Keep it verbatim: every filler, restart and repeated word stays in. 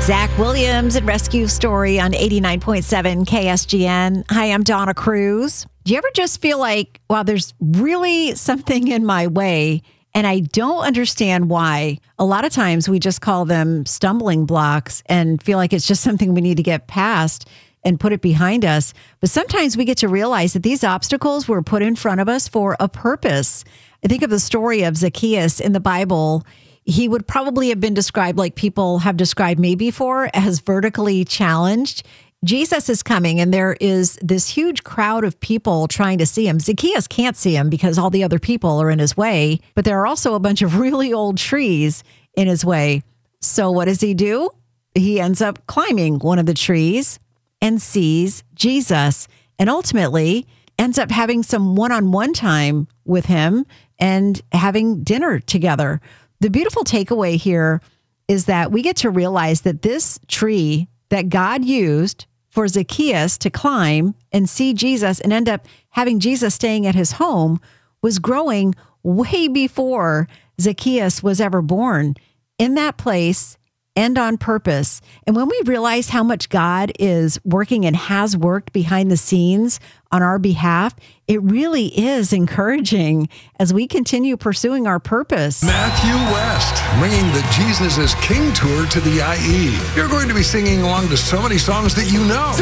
Zach Williams and Rescue Story on eighty-nine point seven K S G N. Hi, I'm Donna Cruz. Do you ever just feel like, wow, there's really something in my way and I don't understand why? A lot of times we just call them stumbling blocks and feel like it's just something we need to get past and put it behind us. But sometimes we get to realize that these obstacles were put in front of us for a purpose. I think of the story of Zacchaeus in the Bible. He would probably have been described like people have described me before as vertically challenged. Jesus is coming and there is this huge crowd of people trying to see him. Zacchaeus can't see him because all the other people are in his way, but there are also a bunch of really old trees in his way. So what does he do? He ends up climbing one of the trees and sees Jesus and ultimately ends up having some one-on-one time with him and having dinner together. The beautiful takeaway here is that we get to realize that this tree that God used for Zacchaeus to climb and see Jesus and end up having Jesus staying at his home was growing way before Zacchaeus was ever born, in that place and on purpose. And when we realize how much God is working and has worked behind the scenes on our behalf, it really is encouraging as we continue pursuing our purpose. Matthew West, bringing the Jesus is King tour to the I E. You're going to be singing along to so many songs that you know.